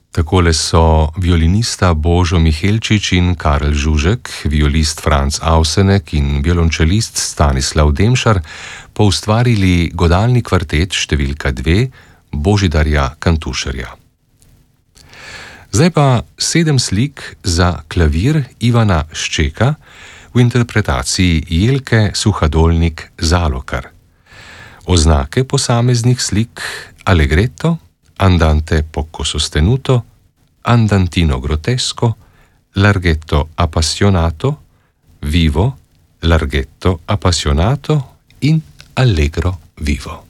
Takole so violinista Božo Mihelčič in Karel Žužek, violist Franc Avsenek in violončelist Stanislav Demšar poustvarili godalni kvartet številka 2 Božidarja Kantušarja. Zdaj pa 7 slik za klavir Ivana Ščeka v interpretaciji Jelke Suhadolnik-Zalokar. Oznake posameznih slik: allegretto, andante poco sostenuto, andantino grottesco, larghetto appassionato, vivo, larghetto appassionato in allegro vivo.